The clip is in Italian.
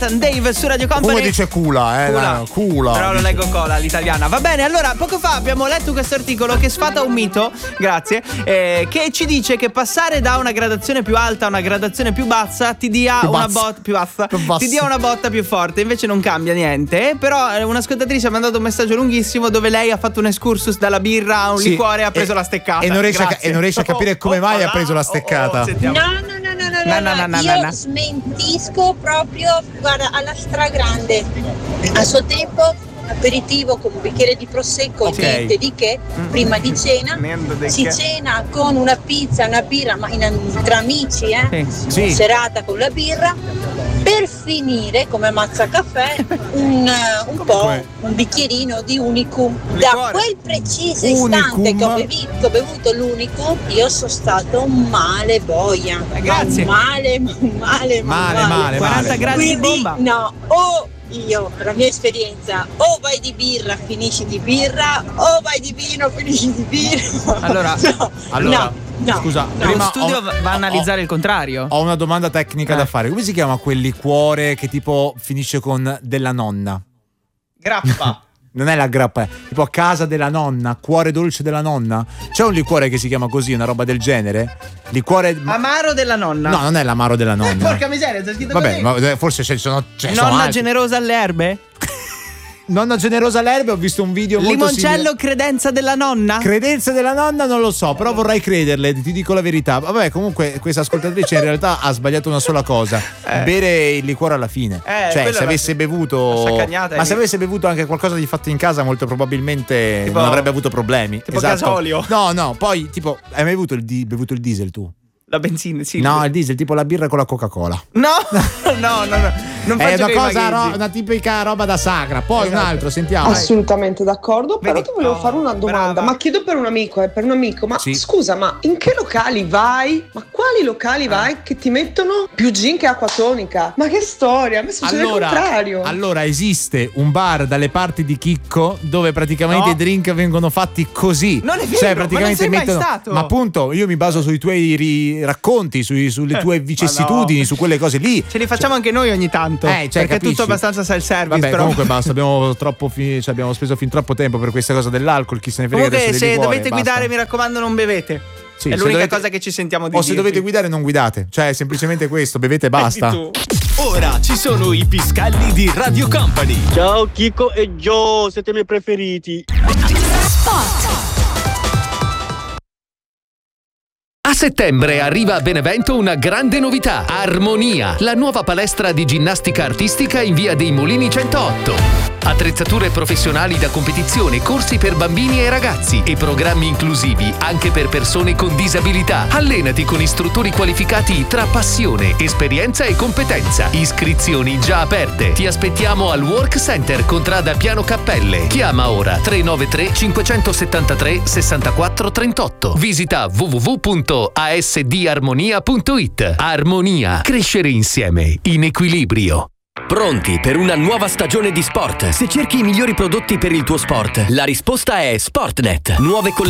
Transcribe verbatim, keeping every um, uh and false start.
and Dave su Radio Company. Come dice cula, eh? Cula. No, cula. Però lo leggo cola all'italiana. Va bene, allora poco fa abbiamo letto questo articolo che sfata un mito, grazie, eh, che ci dice che passare da una gradazione più alta a una gradazione più bassa ti dia Più una bassa. botta più bassa, Più bassa. ti dia una botta più forte. Invece non cambia niente. Però eh, un'ascoltatrice ha mandato un messaggio lunghissimo dove lei ha fatto un excursus dalla birra a un Sì, liquore e ha preso e- la steccata. E non riesce, a, Grazie. e non riesce a capire come Oh, mai oh, ha preso la steccata. oh, oh, sentiamo. No, no, no, no, no, No, no, no, no, io no, no. smentisco proprio, guarda, alla stragrande. A suo tempo, aperitivo con un bicchiere di prosecco, Ok. niente di che, prima di cena. Niente di Si che. cena con una pizza, una birra, ma in, tra amici, eh? Sì. Serata con la birra. Per finire, come mazzacaffè, un, eh, un po', Come? un bicchierino di Unicum. Liquore. Da quel preciso Unicum. istante che ho, bevi- che ho bevuto l'Unicum, io sono stato male boia. Eh, grazie. Ma male, ma male, ma Male, male, quaranta male. gradi di Quindi, bomba. no, o io, per la mia esperienza, o vai di birra, finisci di birra, o vai di vino, finisci di vino. Allora- no, Allora, no, no, scusa, no. prima Lo studio ho- va va a ho- analizzare il contrario. Ho una domanda tecnica Eh. da fare. Come si chiama quel liquore che tipo finisce con della nonna? Grappa. Non è la grappa, è tipo a casa della nonna, cuore dolce della nonna. C'è un liquore che si chiama così, una roba del genere? Liquore. Amaro della nonna. No, non è l'amaro della Eh, nonna. porca miseria, c'è scritto Vabbè, così. ma forse ce ne sono. Ce ne sono Nonna altri. generosa alle erbe? Nonna generosa all'erbe, ho visto un video molto Limoncello simile. credenza della nonna? Credenze della nonna non lo so, però vorrei crederle, ti dico la verità. Vabbè, comunque questa ascoltatrice in realtà ha sbagliato una sola cosa: Eh. bere il liquore alla fine. Eh, cioè, quella se la- avesse la bevuto sciacagnata Ma è se lì. avesse bevuto anche qualcosa di fatto in casa, molto probabilmente Tipo- non avrebbe avuto problemi. tipo gasolio. No, no, poi tipo hai mai avuto il di- bevuto il diesel tu? La benzina, sì. No, il diesel, tipo la birra con la Coca-Cola. No, no, no, no. Non È faccio una quei cosa, vagheggi. ro- una tipica roba da sagra. Poi un Esatto. altro, sentiamo. Assolutamente d'accordo, però Vedi? ti volevo Oh, fare una domanda, brava. ma chiedo per un amico, eh, per un amico, ma Sì. scusa, ma in che locali vai? Ma quali locali vai che ti mettono più gin che acqua tonica? Ma che storia, a me succede Allora, il contrario. allora esiste un bar dalle parti di Chicco dove praticamente No. i drink vengono fatti così. Non è vero, cioè ma praticamente non sei mai mettono. stato. Ma appunto, io mi baso sui tuoi ri- racconti, sui- sulle tue vicissitudini, no. su quelle cose lì. Ce li facciamo anche noi ogni tanto. Eh, cioè, perché è tutto capisci? abbastanza self-service. Vabbè, però. comunque basta, abbiamo troppo fi- cioè, abbiamo speso fin troppo tempo per questa cosa dell'alcol, chi se ne frega Comunque, adesso se del liquore, dovete basta. guidare, mi raccomando, non bevete. Sì, è se l'unica dovete- cosa che ci sentiamo di O se dirvi. dovete guidare non guidate, cioè è semplicemente questo, bevete e basta. Vedi tu. Ora ci sono i piscalli di Radio Company. Ciao Chico e Joe, siete i miei preferiti. A settembre arriva a Benevento una grande novità: Armonia, la nuova palestra di ginnastica artistica in via dei Molini centootto. Attrezzature professionali da competizione, corsi per bambini e ragazzi e programmi inclusivi anche per persone con disabilità. Allenati con istruttori qualificati tra passione, esperienza e competenza. Iscrizioni già aperte. Ti aspettiamo al Work Center, contrada Piano Cappelle. Chiama ora tre nove tre cinquecentosettantatré sessantaquattro trentotto. Visita w w w punto a s d armonia punto i t. Armonia. Crescere insieme in equilibrio. Pronti per una nuova stagione di sport? Se cerchi i migliori prodotti per il tuo sport, la risposta è Sportnet. Nuove collezioni